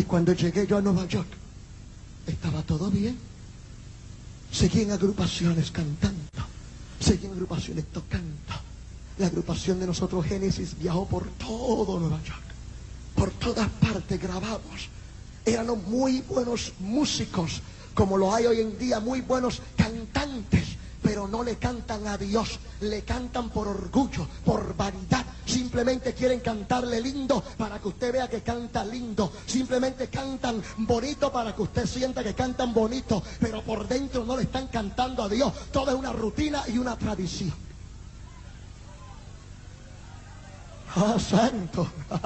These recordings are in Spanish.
cuando llegué yo a Nueva York, estaba todo bien. Seguí en agrupaciones cantando, seguí en agrupaciones tocando. La agrupación de nosotros, Génesis, viajó por todo Nueva York, por todas partes grabamos. Éramos muy buenos músicos, como lo hay hoy en día, muy buenos cantantes, pero no le cantan a Dios, le cantan por orgullo, por vanidad. Simplemente quieren cantarle lindo para que usted vea que canta lindo. Simplemente cantan bonito para que usted sienta que cantan bonito, pero por dentro no le están cantando a Dios. Todo es una rutina y una tradición. ¡Ah, santo!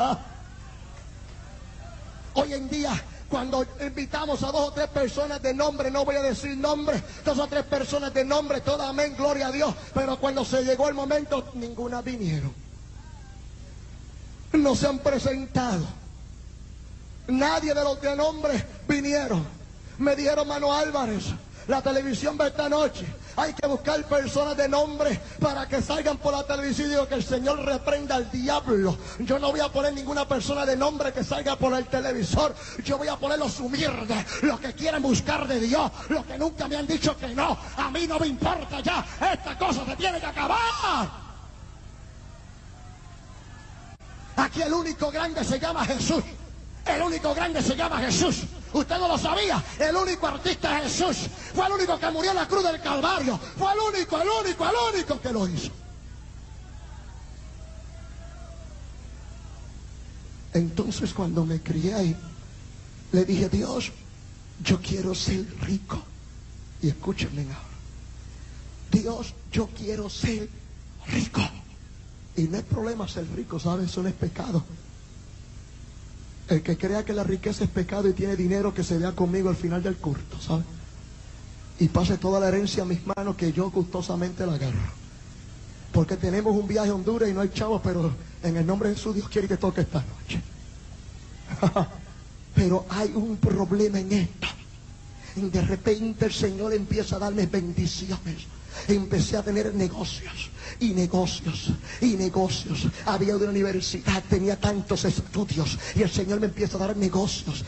Hoy en día, cuando invitamos a 2 o 3 personas de nombre, no voy a decir nombre, 2 o 3 personas de nombre, todas amén, gloria a Dios, pero cuando se llegó el momento, ninguna vinieron. No se han presentado. Nadie de los de nombre vinieron. Me dijeron: Mano Álvarez, la televisión va esta noche, hay que buscar personas de nombre para que salgan por la televisión. Y digo: que el Señor reprenda al diablo. Yo no voy a poner ninguna persona de nombre que salga por el televisor. Yo voy a poner los humildes, los que quieren buscar de Dios, los que nunca me han dicho que no. A mí no me importa ya, esta cosa se tiene que acabar. Aquí el único grande se llama Jesús. El único grande se llama Jesús. Usted no lo sabía. El único artista es Jesús. Fue el único que murió en la cruz del Calvario. Fue el único que lo hizo. Entonces, cuando me crié ahí, le dije: Dios, yo quiero ser rico. Y escúchenme ahora. Dios, yo quiero ser rico. Y no es problema ser rico, ¿sabes? Eso no es pecado. El que crea que la riqueza es pecado y tiene dinero, que se vea conmigo al final del culto, ¿sabes? Y pase toda la herencia a mis manos, que yo gustosamente la agarro. Porque tenemos un viaje a Honduras y no hay chavos, pero en el nombre de Jesús, Dios quiere que toque esta noche. Pero hay un problema en esto. Y de repente el Señor empieza a darme bendiciones. Empecé a tener negocios y negocios y negocios. Había una universidad, tenía tantos estudios, y el Señor me empieza a dar negocios.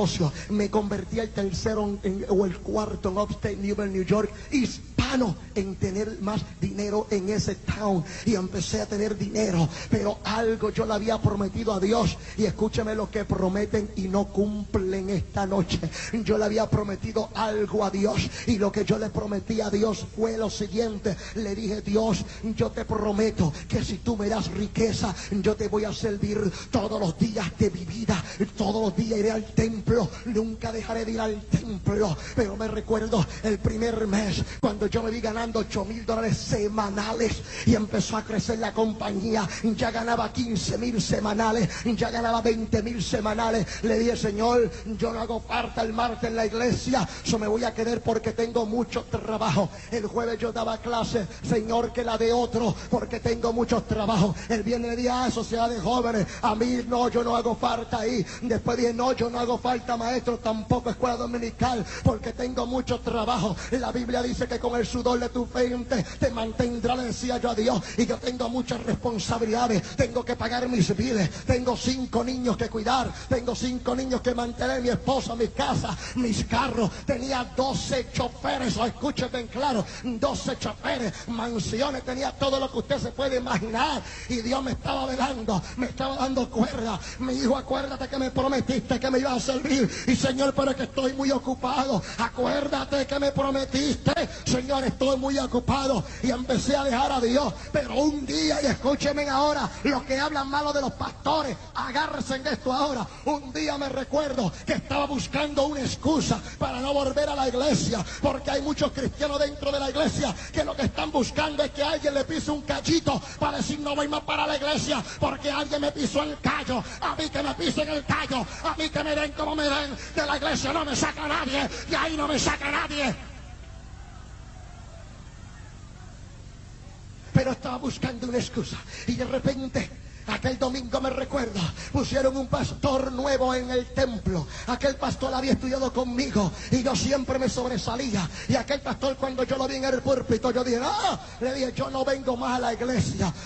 Me convertí al tercero o el cuarto en Upstate New York, hispano en tener más dinero en ese town. Y empecé a tener dinero, pero algo yo le había prometido a Dios. Y escúcheme lo que prometen y no cumplen esta noche. Yo le había prometido algo a Dios, y lo que yo le prometí a Dios fue lo siguiente. Le dije: Dios, yo te prometo que si tú me das riqueza, yo te voy a servir todos los días de mi vida. Todos los días iré al templo, nunca dejaré de ir al templo. Pero me recuerdo el primer mes, cuando yo me vi ganando $8,000 semanales, y empezó a crecer la compañía. Ya ganaba 15,000 semanales, ya ganaba 20,000 semanales. Le dije: Señor, yo no hago falta el martes en la iglesia, yo me voy a quedar porque tengo mucho trabajo. El jueves yo daba clase: Señor, que la de otro, porque tengo muchos trabajos. El viernes le dije: sociedad de jóvenes, a mí no, yo no hago falta ahí. Después dije: no, yo no hago falta maestro, tampoco escuela dominical, porque tengo mucho trabajo. La Biblia dice que con el sudor de tu frente te mantendrá, le decía yo a Dios. Y yo tengo muchas responsabilidades, tengo que pagar mis biles, tengo 5 niños que cuidar, tengo 5 niños que mantener, mi esposa, mi casa, mis carros. Tenía 12 choferes, o escúcheme claro, 12 choferes, mansiones, tenía todo lo que usted se puede imaginar. Y Dios me estaba velando, me estaba dando cuerda. Mi hijo, acuérdate que me prometiste que me ibas a servir. Y Señor, pero es que estoy muy ocupado. Acuérdate que me prometiste. Señor, estoy muy ocupado. Y empecé a dejar a Dios. Pero un día, y escúchenme ahora, los que hablan malo de los pastores, agárrense en esto ahora. Un día me recuerdo que estaba buscando una excusa para no volver a la iglesia, porque hay muchos cristianos dentro de la iglesia que lo que están buscando es que alguien le pise un cachito para decir: no voy más para la iglesia porque alguien me pisó el callo. A mí que me pisen el callo, a mí que me den como me den. De la iglesia no me saca nadie, de ahí no me saca nadie. Pero estaba buscando una excusa, y de repente aquel domingo me recuerdo, pusieron un pastor nuevo en el templo. Aquel pastor había estudiado conmigo y yo siempre me sobresalía. Y aquel pastor, cuando yo lo vi en el púlpito, yo dije: le dije: yo no vengo más a la iglesia